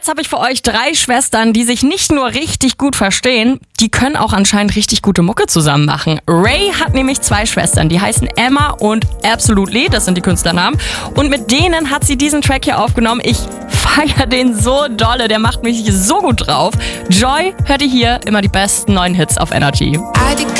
jetzt habe ich für euch 3 Schwestern, die sich nicht nur richtig gut verstehen, die können auch anscheinend richtig gute Mucke zusammen machen. Ray hat nämlich 2 Schwestern, die heißen Emma und Absolutely, das sind die Künstlernamen. Und mit denen hat sie diesen Track hier aufgenommen. Ich feiere den so dolle, der macht mich so gut drauf. Joy, hört ihr hier immer die besten neuen Hits auf Energy.